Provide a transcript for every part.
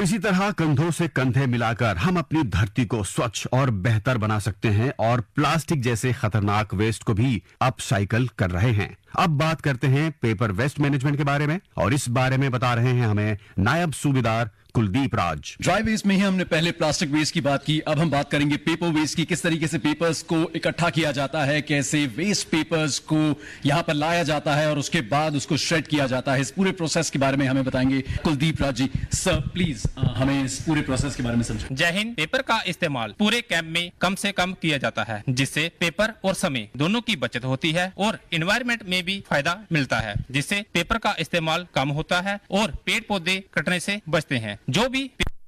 तो इसी तरह कंधों से कंधे मिलाकर हम अपनी धरती को स्वच्छ और बेहतर बना सकते हैं और प्लास्टिक जैसे खतरनाक वेस्ट को भी अपसाइकल कर रहे हैं। अब बात करते हैं पेपर वेस्ट मैनेजमेंट के बारे में, और इस बारे में बता रहे हैं हमें नायब सूबेदार कुलदीप राज। ड्राई वेस्ट में ही हमने पहले प्लास्टिक वेस्ट की बात की, अब हम बात करेंगे पेपर वेस्ट की। किस तरीके से पेपर्स को इकट्ठा किया जाता है, कैसे वेस्ट पेपर्स को यहाँ पर लाया जाता है और उसके बाद उसको श्रेड किया जाता है। इस पूरे प्रोसेस के बारे में हमें बताएंगे कुलदीप राज जी। सर प्लीज हमें इस पूरे प्रोसेस के बारे में समझाएं। जय हिंद। पेपर का इस्तेमाल पूरे कैंप में कम से कम किया जाता है, जिससे पेपर और समय दोनों की बचत होती है और एनवायरमेंट में भी फायदा मिलता है, जिससे पेपर का इस्तेमाल कम होता है और पेड़ पौधे कटने से बचते हैं। जो भी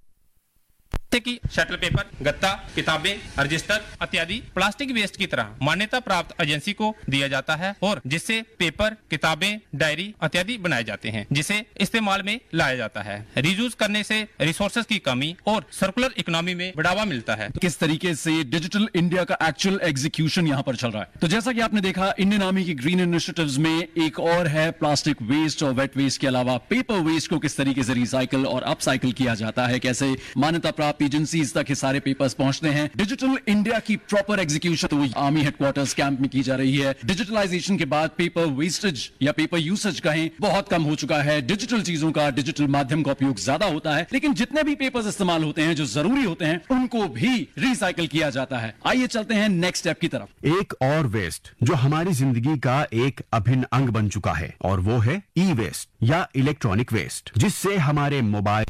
की शटल पेपर, गत्ता, किताबें, रजिस्टर इत्यादि प्लास्टिक वेस्ट की तरह मान्यता प्राप्त एजेंसी को दिया जाता है और जिससे पेपर, किताबें, डायरी इत्यादि बनाए जाते हैं, जिसे इस्तेमाल में लाया जाता है। रीयूज करने से रिसोर्सेज की कमी और सर्कुलर इकोनॉमी में बढ़ावा मिलता है। तो किस तरीके से डिजिटल इंडिया का एक्चुअल एग्जीक्यूशन यहाँ पर चल रहा है, तो जैसा कि आपने देखा इंडियन आर्मी की ग्रीन इनिशिएटिव्स में एक और है प्लास्टिक वेस्ट और वेट वेस्ट के अलावा पेपर वेस्ट को किस तरीके से रिसाइकल और अपसाइकल किया जाता है, कैसे मान्यता प्राप्त एजेंसीज तक ये सारे पेपर्स पहुंचते हैं। डिजिटल इंडिया की प्रॉपर एग्जीक्यूशन तो आर्मी हेडक्वार्टर्स कैंप में की जा रही है। डिजिटलाइजेशन के बाद पेपर वेस्टेज या पेपर यूसेज कहें बहुत कम हो चुका है। डिजिटल चीजों का, डिजिटल माध्यम का उपयोग ज्यादा होता है, लेकिन जितने भी पेपर्स इस्तेमाल होते हैं जो जरूरी होते हैं उनको भी रिसाइकल किया जाता है। आइए चलते हैं नेक्स्ट स्टेप की तरफ। एक और वेस्ट जो हमारी जिंदगी का एक अभिन्न अंग बन चुका है और वो है ई वेस्ट या इलेक्ट्रॉनिक वेस्ट, जिससे हमारे मोबाइल,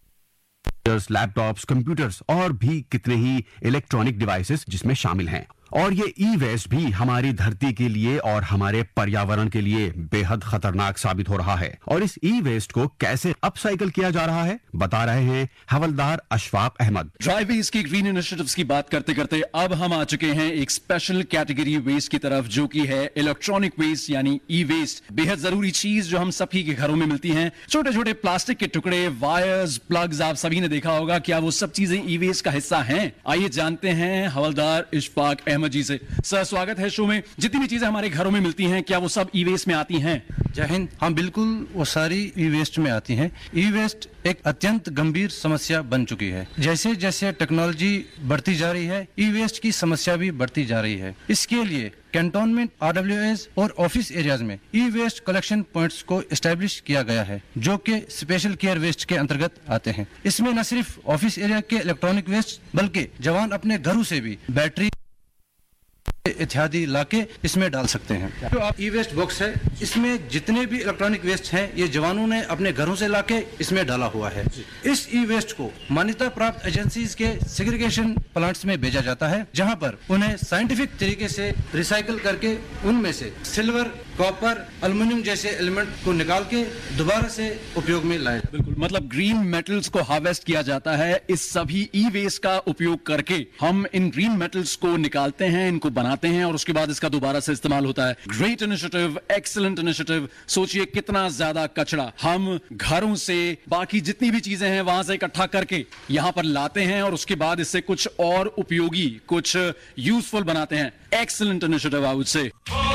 लैपटॉप्स, कंप्यूटर्स और भी कितने ही इलेक्ट्रॉनिक डिवाइसेस जिसमें शामिल हैं। और ये ई वेस्ट भी हमारी धरती के लिए और हमारे पर्यावरण के लिए बेहद खतरनाक साबित हो रहा है। और इस ई वेस्ट को कैसे अपसाइकल किया जा रहा है बता रहे हैं हवलदार अशफाक अहमद। ड्राई वेस्ट की ग्रीन इनिशिएटिव्स की बात करते करते अब हम आ चुके हैं एक स्पेशल कैटेगरी वेस्ट की तरफ, जो कि है इलेक्ट्रॉनिक वेस्ट यानी ई वेस्ट। बेहद जरूरी चीज जो हम सभी के घरों में मिलती है, छोटे छोटे प्लास्टिक के टुकड़े, वायर्स, प्लग्स, आप सभी ने देखा होगा। क्या वो सब चीजें ई वेस्ट का हिस्सा हैं? आइए जानते हैं हवलदार अशफाक अहमद जी से। सर स्वागत है शो में। जितनी भी चीजें हमारे घरों में मिलती हैं क्या वो सब ई वेस्ट में आती हैं? जय हिंद। हाँ बिल्कुल, वो सारी ई वेस्ट में आती हैं। ई वेस्ट एक अत्यंत गंभीर समस्या बन चुकी है। जैसे जैसे टेक्नोलॉजी बढ़ती जा रही है, ई वेस्ट की समस्या भी बढ़ती जा रही है। इसके लिए कैंटोनमेंट, आरडब्ल्यूएस और ऑफिस एरियाज में ई वेस्ट कलेक्शन पॉइंट्स को एस्टैब्लिश किया गया है, जो कि स्पेशल केयर वेस्ट के अंतर्गत आते हैं। इसमें न सिर्फ ऑफिस एरिया के इलेक्ट्रॉनिक वेस्ट बल्कि जवान अपने घरों से भी बैटरी इत्यादि लाके इसमें डाल सकते हैं। जो आप ई वेस्ट बॉक्स है, इसमें जितने भी इलेक्ट्रॉनिक वेस्ट हैं ये जवानों ने अपने घरों से लाके इसमें डाला हुआ है। इस ई वेस्ट को मान्यता प्राप्त एजेंसीज के सेग्रीगेशन प्लांट्स में भेजा जाता है, जहां पर उन्हें साइंटिफिक तरीके से रिसाइकल करके उनमें से सिल्वर, कॉपर, एल्युमिनियम जैसे एलिमेंट को निकाल के दोबारा से उपयोग में लाए। बिल्कुल, मतलब ग्रीन मेटल्स को हार्वेस्ट किया जाता है। इस सभी ई वेस्ट का उपयोग करके हम इन ग्रीन मेटल्स को निकालते हैं, इनको बनाते हैं और उसके बाद इसका दोबारा से इस्तेमाल होता है। Great initiative, excellent initiative. सोचिए कितना ज्यादा कचरा हम घरों से, बाकी जितनी भी चीजें हैं वहां से इकट्ठा करके यहां पर लाते हैं और उसके बाद इससे कुछ और उपयोगी, कुछ यूजफुल बनाते हैं। Excellent initiative I would say.